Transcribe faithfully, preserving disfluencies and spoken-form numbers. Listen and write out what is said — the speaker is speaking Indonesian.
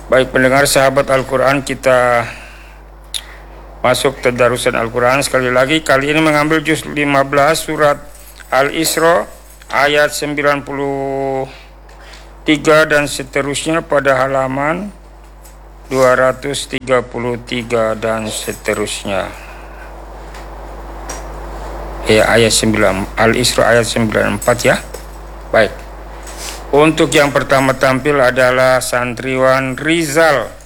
Baik pendengar sahabat Al-Quran, kita masuk tadarusan Al-Quran sekali lagi. Kali ini mengambil juz lima belas surat Al-Isra ayat sembilan puluh tiga dan seterusnya pada halaman dua ratus tiga puluh tiga dan seterusnya. Ya, ayat sembilan, Al-Isra ayat sembilan puluh empat ya. Baik. Untuk yang pertama tampil adalah santriwan Rizal.